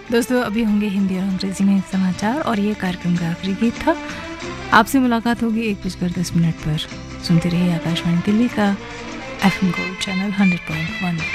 दोस्तों अभी होंगे हिंदी और अंग्रेजी में समाचार और ये कार्यक्रम का आखिरी गीत था। आपसे मुलाकात होगी 1:10 पर। सुनते रहिए आकाशवाणी दिल्ली का FM गोल्ड चैनल 100.1।